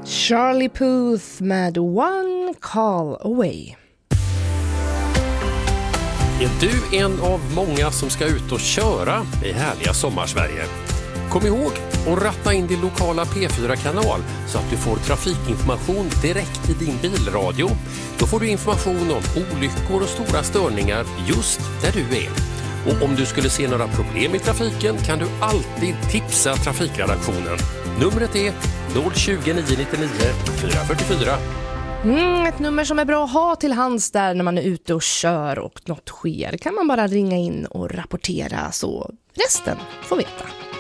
Charlie Puth med One Call Away. Är du en av många som ska ut och köra i härliga sommarsverige? Kom ihåg att ratta in din lokala P4-kanal så att du får trafikinformation direkt i din bilradio. Då får du information om olyckor och stora störningar just där du är. Och om du skulle se några problem i trafiken kan du alltid tipsa trafikredaktionen. Numret är 020 999 444. Ett nummer som är bra att ha till hands där när man är ute och kör och något sker. Kan man bara ringa in och rapportera så resten får veta.